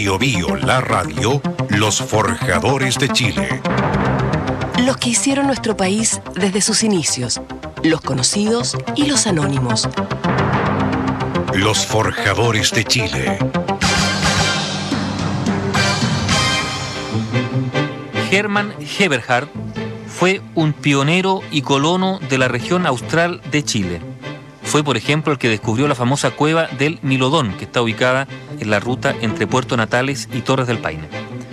Bio Bio, la radio, los forjadores de Chile. Los que hicieron nuestro país desde sus inicios, los conocidos y los anónimos. Los forjadores de Chile. Hermann Eberhard fue un pionero y colono de la región austral de Chile. Fue, por ejemplo, el que descubrió la famosa cueva del Milodón, que está ubicada en la ruta entre Puerto Natales y Torres del Paine.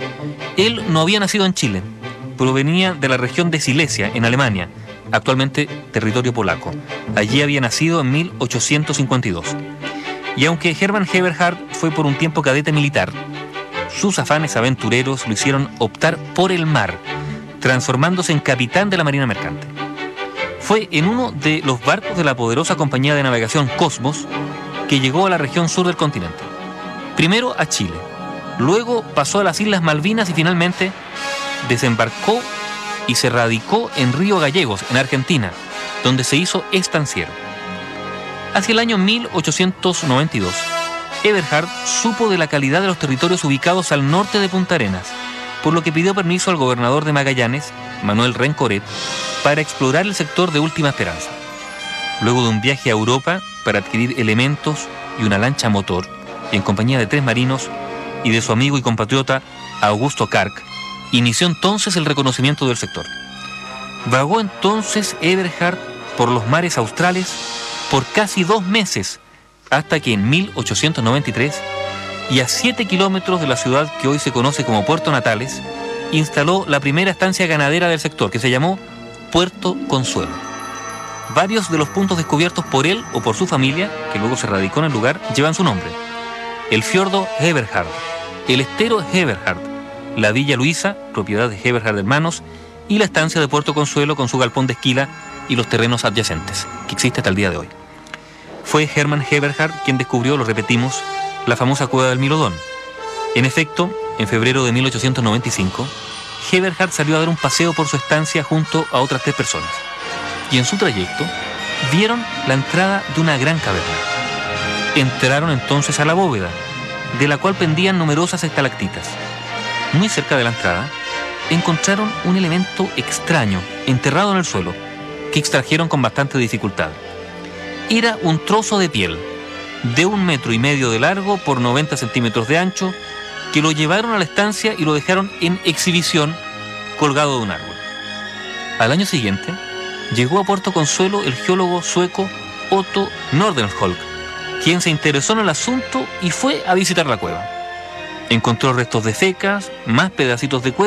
Él no había nacido en Chile, provenía de la región de Silesia, en Alemania, actualmente territorio polaco. Allí había nacido en 1852. Y aunque Hermann Eberhard fue por un tiempo cadete militar, sus afanes aventureros lo hicieron optar por el mar, transformándose en capitán de la Marina Mercante. Fue en uno de los barcos de la poderosa compañía de navegación Cosmos que llegó a la región sur del continente. Primero a Chile, luego pasó a las Islas Malvinas y finalmente desembarcó y se radicó en Río Gallegos, en Argentina, donde se hizo estanciero. Hacia el año 1892, Eberhard supo de la calidad de los territorios ubicados al norte de Punta Arenas, por lo que pidió permiso al gobernador de Magallanes, Manuel Rencoret, para explorar el sector de Última Esperanza. Luego de un viaje a Europa para adquirir elementos y una lancha a motor, y en compañía de 3 marinos y de su amigo y compatriota Augusto Kark, inició entonces el reconocimiento del sector. Vagó entonces Eberhard por los mares australes por casi 2 meses, hasta que en 1893, y a 7 kilómetros de la ciudad que hoy se conoce como Puerto Natales, instaló la primera estancia ganadera del sector, que se llamó Puerto Consuelo. Varios de los puntos descubiertos por él o por su familia, que luego se radicó en el lugar, llevan su nombre: el fiordo Eberhard, el estero Eberhard, la Villa Luisa, propiedad de Eberhard Hermanos, y la estancia de Puerto Consuelo con su galpón de esquila y los terrenos adyacentes, que existe hasta el día de hoy. Fue Hermann Eberhard quien descubrió, lo repetimos, la famosa cueva del Milodón. En efecto, en febrero de 1895, Eberhard salió a dar un paseo por su estancia junto a otras 3 personas. Y en su trayecto, vieron la entrada de una gran caverna. Entraron entonces a la bóveda, de la cual pendían numerosas estalactitas. Muy cerca de la entrada, encontraron un elemento extraño, enterrado en el suelo, que extrajeron con bastante dificultad. Era un trozo de piel, de 1,5 metros de largo por 90 centímetros de ancho, que lo llevaron a la estancia y lo dejaron en exhibición colgado de un árbol. Al año siguiente, llegó a Puerto Consuelo el geólogo sueco Otto Nordenskjöld, quien se interesó en el asunto y fue a visitar la cueva. Encontró restos de fecas, más pedacitos de cuerpo